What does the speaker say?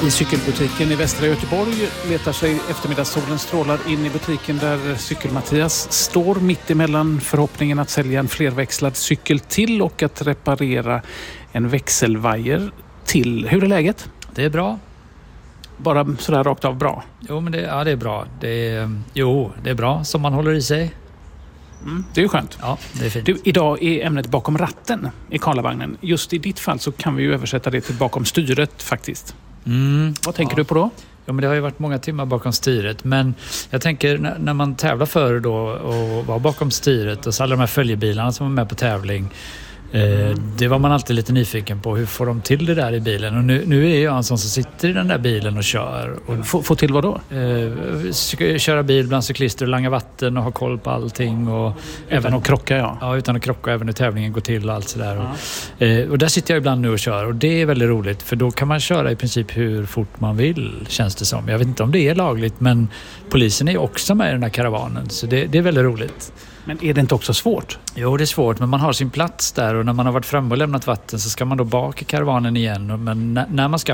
I cykelbutiken i västra Göteborg letar sig eftermiddagssolens strålar in i butiken där Cykel-Mattias står mitt emellan förhoppningen att sälja en flerväxlad cykel till och att reparera en växelvajer till. Hur är läget? Det är bra. Bara sådär rakt av bra? Jo, men det är bra. Det är bra som man håller i sig. Det är ju skönt. Ja, det är fint. Du, idag är ämnet bakom ratten i Karlavagnen. Just i ditt fall så kan vi ju översätta det till bakom styret faktiskt. Vad tänker du på då? Ja, men det har ju varit många timmar bakom styret. Men jag tänker när man tävlar förr då och var bakom styret och så alla de här följebilarna som var med på tävling. Det var man alltid lite nyfiken på. Hur får de till det där i bilen? Och nu är jag en sån som sitter i den där bilen och kör. Och få till vad då? Köra bil bland cyklister och langa vatten och ha koll på allting. Och utan att krocka, ja. Ja, utan att krocka, även hur tävlingen går till och allt sådär. Och där sitter jag ibland nu och kör. Och det är väldigt roligt, för då kan man köra i princip hur fort man vill, känns det som. Jag vet inte om det är lagligt, men polisen är ju också med i den här karavanen. Så det är väldigt roligt. Men är det inte också svårt? Jo, det är svårt, men man har sin plats där och när man har varit framme och lämnat vatten så ska man då bak i karavanen igen. Men när man ska